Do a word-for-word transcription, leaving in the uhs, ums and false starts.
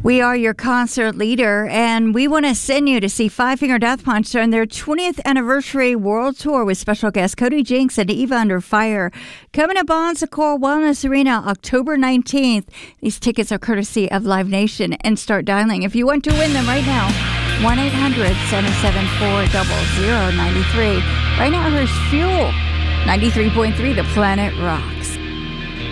We are your concert leader, and we want to send you to see Five Finger Death Punch on their twentieth anniversary world tour with special guests Cody Jinks and Eva Under Fire. Coming to Bon Secours Wellness Arena October nineteenth. These tickets are courtesy of Live Nation, and start dialing if you want to win them right now. one eight hundred seven seven four zero zero nine three. Right now, here's Fuel, ninety-three point three The Planet Rock.